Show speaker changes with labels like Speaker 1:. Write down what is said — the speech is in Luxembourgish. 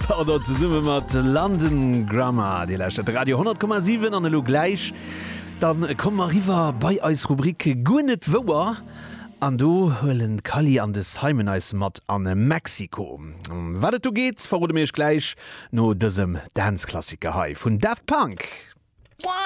Speaker 1: oder ze summe mat London Grammar, die lächte Radio 10,7 an lo gleich. Dann kom riwer bei eis Rubrike Gunnet Wower. An do hëllen Kali an des Heimeneis mat an Mexiko. Watt du geht's, verrode méch gleich no dësem Danceklassiker hai vun Daft Punk.
Speaker 2: 1,